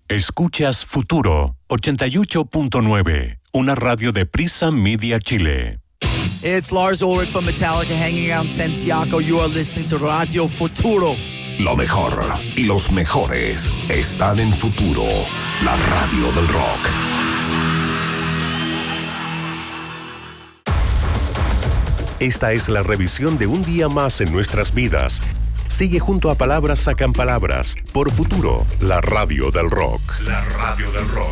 Escuchas Futuro 88.9, una radio de Prisa Media Chile. It's Lars Ulrich from Metallica hanging out in Santiago. You are listening to Radio Futuro. Lo mejor y los mejores están en Futuro, la radio del rock. Esta es la revisión de un día más en nuestras vidas. Sigue junto a Palabras Sacan Palabras por Futuro, la radio del rock. La radio del rock.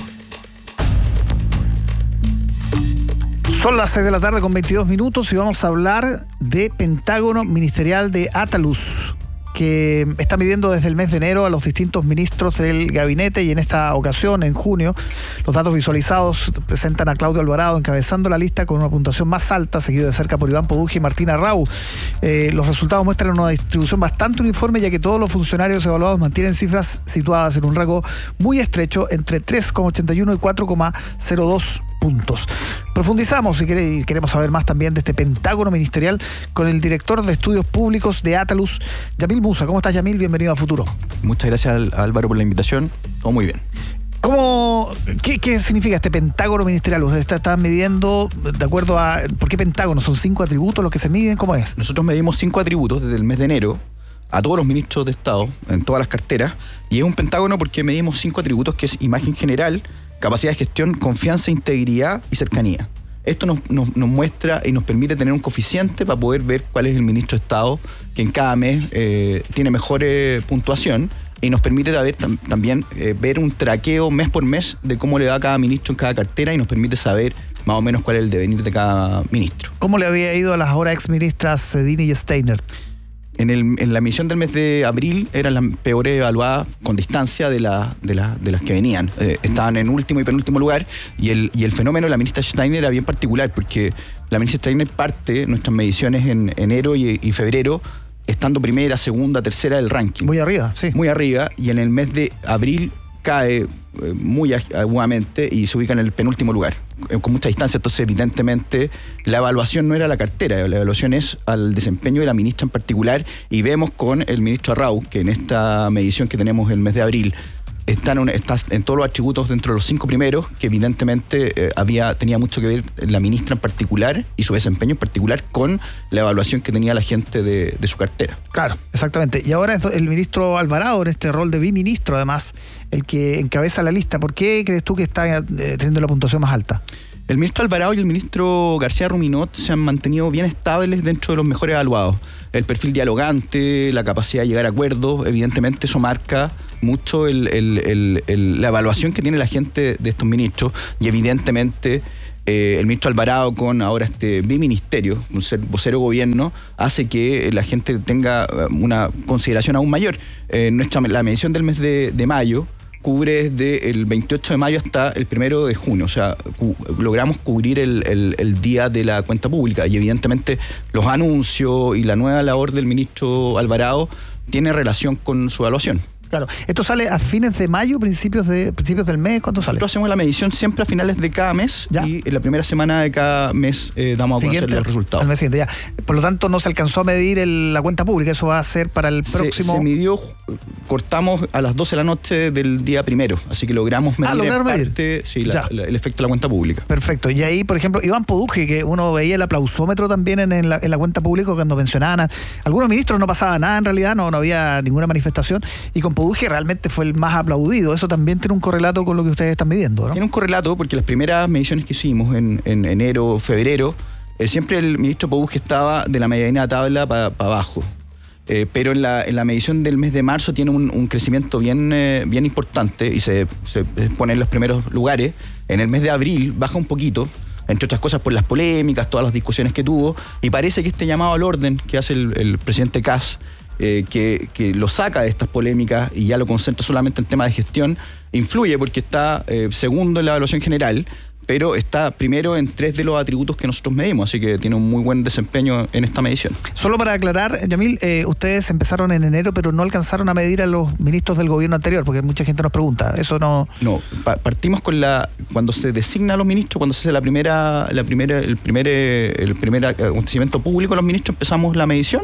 Son las 6 de la tarde con 22 minutos y vamos a hablar de Pentágono Ministerial de Atalus, que está midiendo desde el mes de enero a los distintos ministros del gabinete, y en esta ocasión, en junio, los datos visualizados presentan a Claudio Alvarado encabezando la lista con una puntuación más alta, seguido de cerca por Iván Poduje y Martín Arrau. Los resultados muestran una distribución bastante uniforme, ya que todos los funcionarios evaluados mantienen cifras situadas en un rango muy estrecho entre 3,81 y 4,02 puntos. Profundizamos y queremos saber más también de este Pentágono Ministerial con el director de Estudios Públicos de Atalus, Yamil Musa. ¿Cómo estás, Yamil? Bienvenido a Futuro. Muchas gracias, Álvaro, por la invitación. Todo muy bien. ¿Qué significa este Pentágono Ministerial? ¿Ustedes están midiendo de acuerdo a... ¿Por qué Pentágono? ¿Son 5 atributos los que se miden? ¿Cómo es? Nosotros medimos 5 atributos desde el mes de enero a todos los ministros de Estado, en todas las carteras, y es un pentágono porque medimos 5 atributos, que es imagen general, capacidad de gestión, confianza, integridad y cercanía. Esto nos muestra y nos permite tener un coeficiente para poder ver cuál es el ministro de Estado que en cada mes tiene mejor puntuación, y nos permite también ver un traqueo mes por mes de cómo le va a cada ministro en cada cartera, y nos permite saber más o menos cuál es el devenir de cada ministro. ¿Cómo le había ido a las ahora exministras Cedini y Steiner? En la medición del mes de abril eran las peores evaluadas con distancia de las que venían. Estaban en último y penúltimo lugar, y el fenómeno de la ministra Steiner era bien particular, porque la ministra Steiner parte nuestras mediciones en enero y febrero estando primera, segunda, tercera del ranking. Muy arriba, sí. Muy arriba, y en el mes de abril cae muy agudamente y se ubica en el penúltimo lugar, con mucha distancia. Entonces, evidentemente, la evaluación no era la cartera, la evaluación es al desempeño de la ministra en particular, y vemos con el ministro Arrau que en esta medición que tenemos el mes de abril está en todos los atributos dentro de los 5 primeros, que evidentemente tenía mucho que ver la ministra en particular y su desempeño en particular con la evaluación que tenía la gente de su cartera. Claro, exactamente. Y ahora es el ministro Alvarado, en este rol de biministro además, el que encabeza la lista. ¿Por qué crees tú que está teniendo la puntuación más alta? El ministro Alvarado y el ministro García Ruminot se han mantenido bien estables dentro de los mejores evaluados. El perfil dialogante, la capacidad de llegar a acuerdos, evidentemente eso marca mucho la evaluación que tiene la gente de estos ministros, y evidentemente el ministro Alvarado, con ahora este biministerio, un ser vocero gobierno, hace que la gente tenga una consideración aún mayor. La medición del mes de mayo cubre desde el 28 de mayo hasta el 1 de junio, o sea, logramos cubrir el día de la cuenta pública, y evidentemente los anuncios y la nueva labor del ministro Alvarado tiene relación con su evaluación. Claro. ¿Esto sale a fines de mayo, principios del mes? ¿Cuándo sale? Nosotros hacemos la medición siempre a finales de cada mes, ¿ya? Y en la primera semana de cada mes damos a conocer los resultados. Al mes siguiente, ya. Por lo tanto, no se alcanzó a medir la cuenta pública, eso va a ser para el próximo... Se midió, cortamos a las 12 de la noche del día 1, así que logramos medir el efecto de la cuenta pública. Perfecto. Y ahí, por ejemplo, Iván Poduje, que uno veía el aplausómetro también en la cuenta pública cuando mencionaban algunos ministros, no pasaba nada en realidad, no había ninguna manifestación, y con Poduje realmente fue el más aplaudido. Eso también tiene un correlato con lo que ustedes están midiendo, ¿no? Tiene un correlato porque las primeras mediciones que hicimos en enero, febrero, siempre el ministro Poduje estaba de la mediana de tabla para abajo. Pero en la medición del mes de marzo tiene un crecimiento bien importante y se pone en los primeros lugares. En el mes de abril baja un poquito, entre otras cosas por las polémicas, todas las discusiones que tuvo, y parece que este llamado al orden que hace el presidente Kast, que lo saca de estas polémicas y ya lo concentra solamente en el tema de gestión, influye porque está segundo en la evaluación general, pero está primero en 3 de los atributos que nosotros medimos, así que tiene un muy buen desempeño en esta medición. Solo para aclarar, Yamil, ustedes empezaron en enero, pero no alcanzaron a medir a los ministros del gobierno anterior, porque mucha gente nos pregunta, eso no... No, partimos con cuando se designa a los ministros, cuando se hace el primer acontecimiento público de los ministros, empezamos la medición,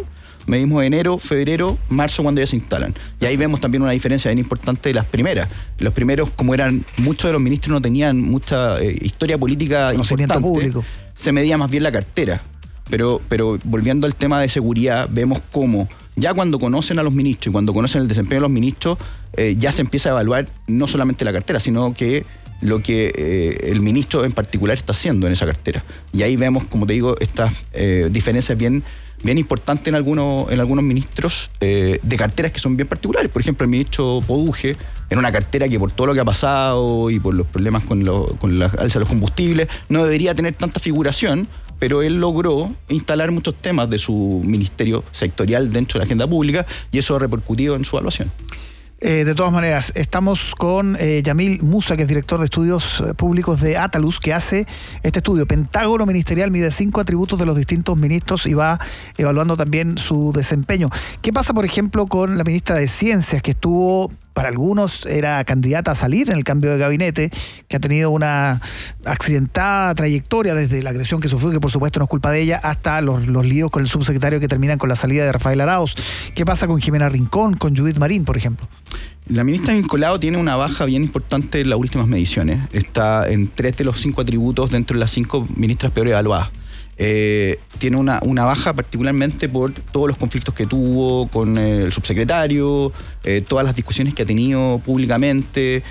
medimos enero, febrero, marzo, cuando ya se instalan. Y ahí vemos también una diferencia bien importante de las primeras. Los primeros, como eran, muchos de los ministros no tenían mucha historia política importante, público, se medía más bien la cartera. Pero volviendo al tema de seguridad, vemos cómo ya cuando conocen a los ministros y cuando conocen el desempeño de los ministros, ya se empieza a evaluar no solamente la cartera, sino que lo que el ministro en particular está haciendo en esa cartera. Y ahí vemos, como te digo, estas diferencias bien importantes en algunos ministros de carteras que son bien particulares. Por ejemplo, el ministro Poduje, en una cartera que por todo lo que ha pasado y por los problemas con la alza de los combustibles, no debería tener tanta figuración, pero él logró instalar muchos temas de su ministerio sectorial dentro de la agenda pública y eso ha repercutido en su evaluación. De todas maneras, estamos con Yamil Musa, que es director de estudios públicos de Atalus, que hace este estudio. Pentágono ministerial mide 5 atributos de los distintos ministros y va evaluando también su desempeño. ¿Qué pasa, por ejemplo, con la ministra de Ciencias, que estuvo, para algunos, era candidata a salir en el cambio de gabinete, que ha tenido una accidentada trayectoria desde la agresión que sufrió, que por supuesto no es culpa de ella, hasta los líos con el subsecretario que terminan con la salida de Rafael Arauz? ¿Qué pasa con Jimena Rincón, con Judith Marín, por ejemplo? La ministra Vinculado tiene una baja bien importante en las últimas mediciones. Está en 3 de los 5 atributos dentro de las 5 ministras peor evaluadas. Tiene una baja particularmente por todos los conflictos que tuvo con el subsecretario, todas las discusiones que ha tenido públicamente.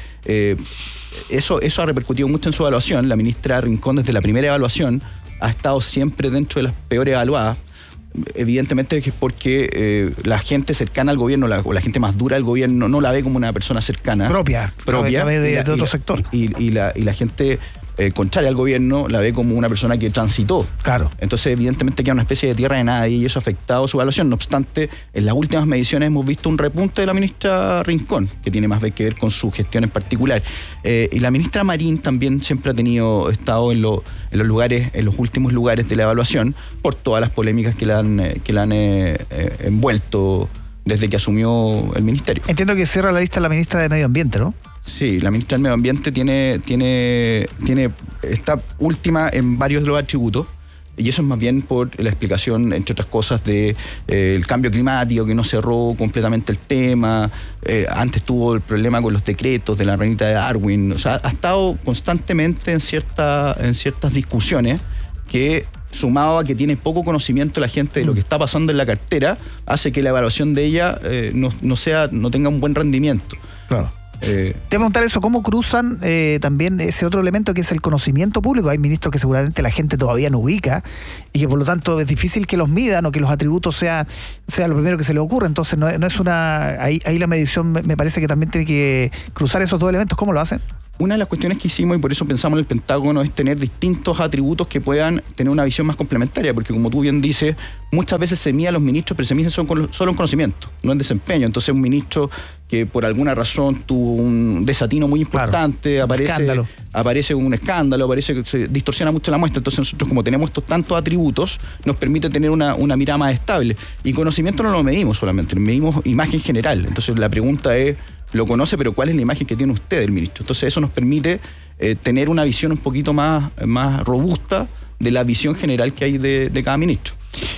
Eso ha repercutido mucho en su evaluación. La ministra Rincón, desde la primera evaluación, ha estado siempre dentro de las peores evaluadas. Evidentemente es porque la gente cercana al gobierno o la gente más dura del gobierno no la ve como una persona cercana. Propia la ve de otro sector. Y la gente contraria al gobierno la ve como una persona que transitó. Claro. Entonces, evidentemente queda una especie de tierra de nadie y eso ha afectado su evaluación. No obstante, en las últimas mediciones hemos visto un repunte de la ministra Rincón, que tiene más que ver con su gestión en particular. Y la ministra Marín también siempre ha estado en los últimos lugares de la evaluación por todas las polémicas que la han envuelto desde que asumió el ministerio. Entiendo que cierra la lista la ministra de Medio Ambiente, ¿no? Sí, la ministra del Medio Ambiente está última en varios de los atributos y eso es más bien por la explicación, entre otras cosas, de el cambio climático, que no cerró completamente el tema. Antes tuvo el problema con los decretos de la reinita de Darwin. O sea, ha estado constantemente en ciertas discusiones que, sumado a que tiene poco conocimiento la gente de lo que está pasando en la cartera, hace que la evaluación de ella no tenga un buen rendimiento. Claro. Te voy a preguntar eso, ¿cómo cruzan también ese otro elemento que es el conocimiento público? Hay ministros que seguramente la gente todavía no ubica y que por lo tanto es difícil que los midan o que los atributos sea lo primero que se les ocurre. Entonces no es ahí la medición me parece que también tiene que cruzar esos dos elementos. ¿Cómo lo hacen? Una de las cuestiones que hicimos, y por eso pensamos en el Pentágono, es tener distintos atributos que puedan tener una visión más complementaria, porque como tú bien dices, muchas veces se mide a los ministros, pero se mide solo en conocimiento, no en desempeño. Entonces un ministro que por alguna razón tuvo un desatino muy importante, claro, aparece un escándalo, aparece que se distorsiona mucho la muestra. Entonces nosotros, como tenemos tantos atributos, nos permite tener una mirada más estable. Y conocimiento no lo medimos solamente, medimos imagen general. Entonces la pregunta es, lo conoce, pero ¿cuál es la imagen que tiene usted del ministro? Entonces eso nos permite tener una visión un poquito más robusta de la visión general que hay de cada ministro.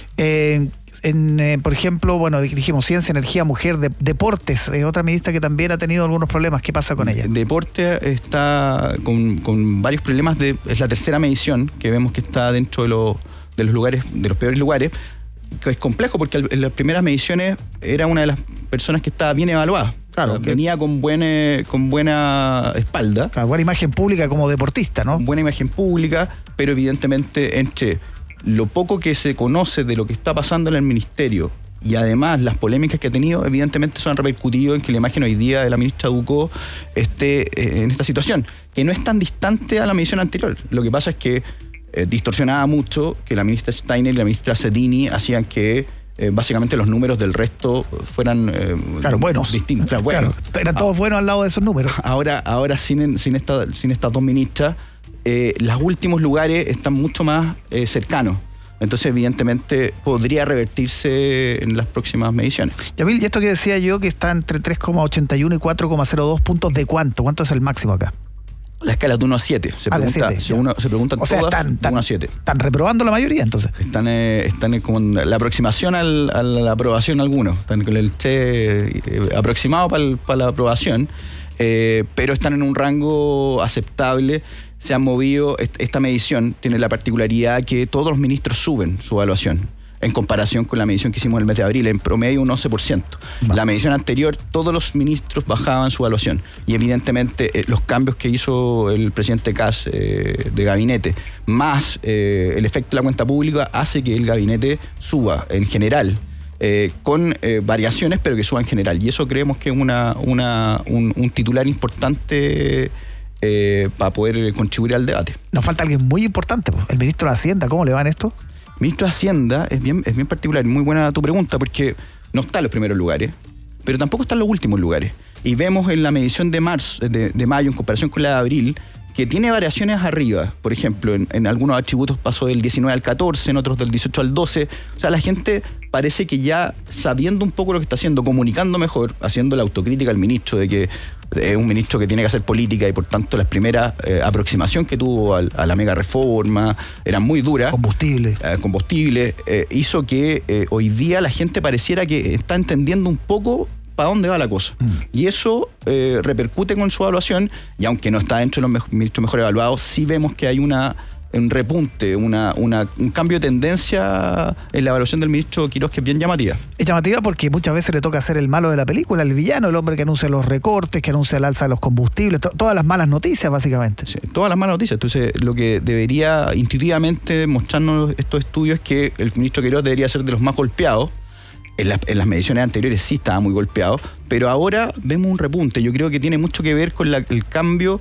Por ejemplo, bueno, dijimos ciencia, energía, mujer, deportes, otra ministra que también ha tenido algunos problemas. ¿Qué pasa con ella? Deporte está con varios problemas. Es la tercera medición que vemos que está dentro de los lugares, de los peores lugares, que es complejo porque en las primeras mediciones era una de las personas que estaba bien evaluada. Claro, venía con buena espalda. Claro, buena imagen pública como deportista, ¿no? Buena imagen pública, pero evidentemente entre lo poco que se conoce de lo que está pasando en el ministerio y además las polémicas que ha tenido, evidentemente eso han repercutido en que la imagen hoy día de la ministra Ducó esté en esta situación, que no es tan distante a la medición anterior. Lo que pasa es que distorsionaba mucho que la ministra Steiner y la ministra Cedini hacían que básicamente los números del resto fueran buenos. Distintos. Claro, bueno. Eran todos buenos al lado de esos números. Ahora sin estas dos ministras, los últimos lugares están mucho más cercanos. Entonces, evidentemente, podría revertirse en las próximas mediciones. Yamil, y esto que decía yo, que está entre 3,81 y 4,02 puntos, ¿de cuánto? ¿Cuánto es el máximo acá? La escala de 1 a 7. Se preguntan o sea, todas de 1 a 7. Están reprobando la mayoría, entonces. Están como en la aproximación a la aprobación algunos. Están con el aproximado para la aprobación, pero están en un rango aceptable. Se han movido. Esta medición tiene la particularidad que todos los ministros suben su evaluación en comparación con la medición que hicimos en el mes de abril, en promedio un 11%. La medición anterior, todos los ministros bajaban su evaluación. Y evidentemente los cambios que hizo el presidente Kast de gabinete, más el efecto de la cuenta pública, hace que el gabinete suba en general, con variaciones, pero que suba en general. Y eso creemos que es un titular importante para poder contribuir al debate. Nos falta alguien muy importante, el ministro de Hacienda. ¿Cómo le va en esto? Ministro de Hacienda es bien particular, muy buena tu pregunta, porque no está en los primeros lugares, pero tampoco está en los últimos lugares. Y vemos en la medición de mayo, en comparación con la de abril, que tiene variaciones arriba. Por ejemplo, en algunos atributos pasó del 19 al 14, en otros del 18 al 12. O sea, la gente parece que ya sabiendo un poco lo que está haciendo, comunicando mejor, haciendo la autocrítica al ministro de que es un ministro que tiene que hacer política y por tanto las primeras aproximación que tuvo a la mega reforma eran muy duras. Combustible. Hizo que hoy día la gente pareciera que está entendiendo un poco para dónde va la cosa. Y eso repercute con su evaluación, y aunque no está dentro de los ministros mejor evaluados, sí vemos que hay un repunte, un cambio de tendencia en la evaluación del ministro Quirós, que es bien llamativa. Es llamativa porque muchas veces le toca ser el malo de la película, el villano, el hombre que anuncia los recortes, que anuncia el alza de los combustibles, todas las malas noticias, básicamente. Sí, todas las malas noticias. Entonces, lo que debería intuitivamente mostrarnos estos estudios es que el ministro Quirós debería ser de los más golpeados. En las mediciones anteriores sí estaba muy golpeado, pero ahora vemos un repunte. Yo creo que tiene mucho que ver con el cambio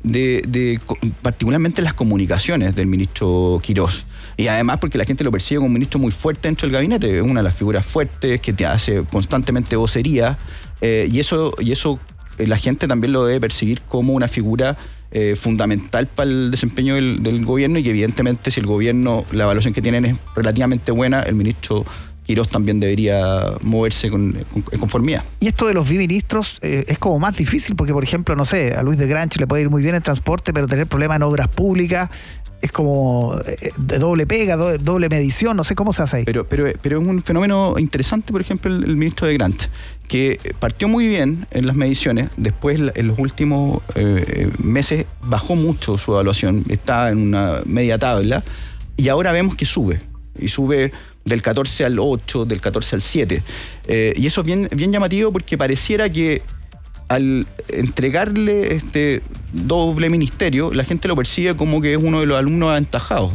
particularmente en las comunicaciones del ministro Quirós. Y además porque la gente lo percibe como un ministro muy fuerte dentro del gabinete, es una de las figuras fuertes que te hace constantemente vocería, y eso la gente también lo debe percibir como una figura fundamental para el desempeño del gobierno, y que evidentemente si el gobierno, la evaluación que tienen es relativamente buena, el ministro Quirós también debería moverse en conformidad. Y esto de los biministros es como más difícil porque, por ejemplo, no sé, a Luis de Granchi le puede ir muy bien en transporte, pero tener problemas en obras públicas es como de doble pega, doble medición, no sé cómo se hace ahí. Pero es un fenómeno interesante, por ejemplo, el ministro de Granchi, que partió muy bien en las mediciones, después en los últimos meses bajó mucho su evaluación, está en una media tabla, y ahora vemos que sube del 14 al 8, del 14 al 7. Y eso es bien llamativo porque pareciera que al entregarle este doble ministerio, la gente lo percibe como que es uno de los alumnos aventajados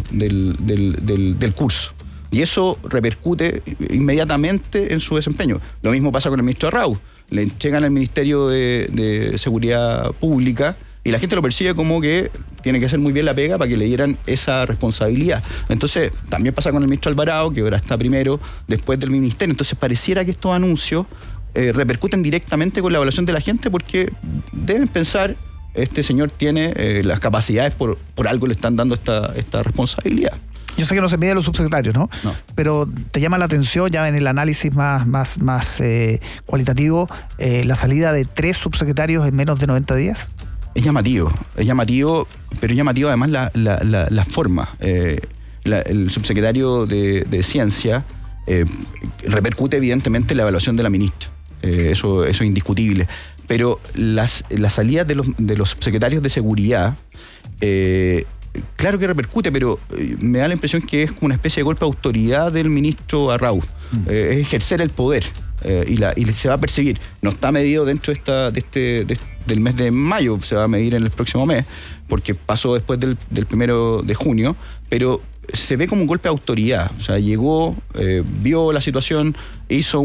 del curso. Y eso repercute inmediatamente en su desempeño. Lo mismo pasa con el ministro Arrau. Le entregan al Ministerio de Seguridad Pública y la gente lo percibe como que tiene que hacer muy bien la pega para que le dieran esa responsabilidad. Entonces, también pasa con el ministro Alvarado, que ahora está primero después del ministerio. Entonces, pareciera que estos anuncios repercuten directamente con la evaluación de la gente, porque deben pensar, este señor tiene las capacidades, por algo le están dando esta responsabilidad. Yo sé que no se mide a los subsecretarios, ¿no? No. Pero te llama la atención, ya en el análisis más cualitativo, la salida de 3 subsecretarios en menos de 90 días. Es llamativo, pero es llamativo además la forma. El subsecretario de Ciencia repercute evidentemente la evaluación de la ministra. Eso es indiscutible. Pero las salidas de los subsecretarios de Seguridad, claro que repercute, pero me da la impresión que es como una especie de golpe de autoridad del ministro Arrau. Es ejercer el poder. Y se va a percibir. No está medido dentro del mes de mayo, se va a medir en el próximo mes, porque pasó después del 1 de junio, pero se ve como un golpe de autoridad. O sea, llegó, vio la situación, hizo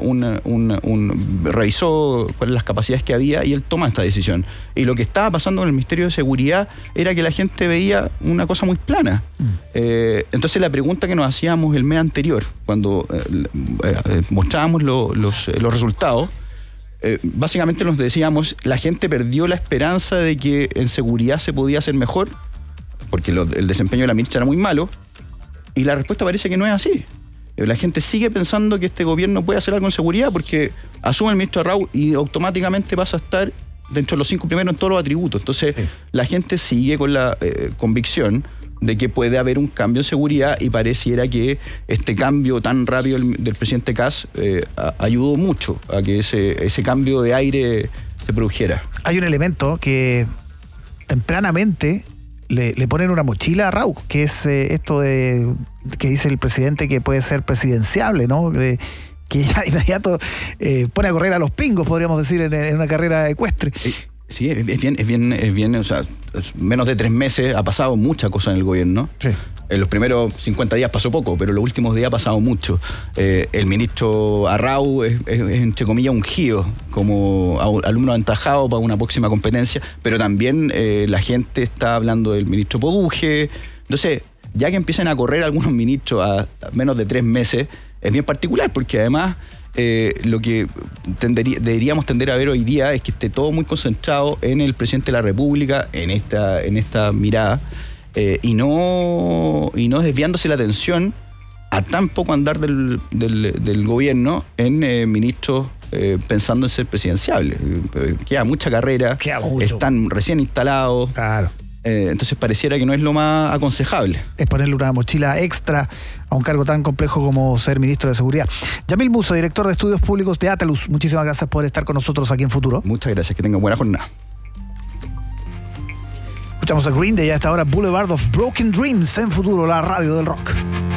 revisó cuáles las capacidades que había y él toma esta decisión. Y lo que estaba pasando en el Ministerio de Seguridad era que la gente veía una cosa muy plana. Entonces la pregunta que nos hacíamos el mes anterior, cuando mostrábamos los resultados, básicamente nos decíamos, la gente perdió la esperanza de que en seguridad se podía hacer mejor, porque el desempeño de la ministra era muy malo, y la respuesta parece que no es así. La gente sigue pensando que este gobierno puede hacer algo en seguridad porque asume el ministro Arrau y automáticamente pasa a estar dentro de los 5 primeros en todos los atributos. Entonces, la gente sigue con la convicción de que puede haber un cambio en seguridad, y pareciera que este cambio tan rápido del presidente Kast ayudó mucho a que ese cambio de aire se produjera. Hay un elemento que tempranamente le ponen una mochila a Rauch, que es esto de que dice el presidente que puede ser presidenciable, ¿no? Que ya de inmediato pone a correr a los pingos, podríamos decir, en una carrera ecuestre. Sí, es bien, o sea, menos de 3 meses ha pasado mucha cosa en el gobierno. Sí. En los primeros 50 días pasó poco, pero en los últimos días ha pasado mucho. El ministro Arrau es entre comillas ungido como alumno aventajado para una próxima competencia, pero también la gente está hablando del ministro Poduje. Entonces, ya que empiezan a correr algunos ministros a menos de 3 meses, es bien particular, porque además lo que deberíamos tender a ver hoy día es que esté todo muy concentrado en el presidente de la República, en esta mirada, y no desviándose la atención a tan poco andar del gobierno en ministros pensando en ser presidenciables. Queda mucha carrera, están recién instalados. Claro. Entonces pareciera que no es lo más aconsejable. Es ponerle una mochila extra a un cargo tan complejo como ser ministro de Seguridad. Yamil Musso, director de Estudios Públicos de Atalus, muchísimas gracias por estar con nosotros aquí en Futuro. Muchas gracias, que tengan buena jornada. Escuchamos a Green Day a esta hora, Boulevard of Broken Dreams en Futuro, la radio del rock.